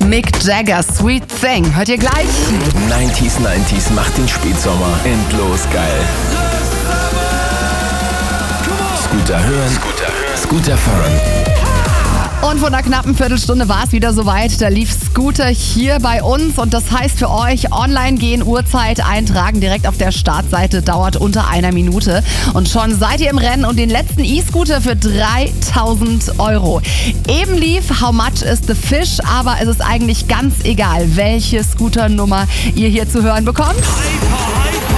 Mick Jagger, Sweet Thing. Hört ihr gleich? 90s macht den Spätsommer endlos geil. Scooter hören, Scooter fahren. Und vor einer knappen Viertelstunde war es wieder soweit. Da lief Scooter hier bei uns und das heißt für euch, online gehen, Uhrzeit eintragen, direkt auf der Startseite, dauert unter einer Minute. Und schon seid ihr im Rennen und den letzten E-Scooter für 3.000 €. Eben lief How Much is the Fish, aber es ist eigentlich ganz egal, welche Scooternummer ihr hier zu hören bekommt.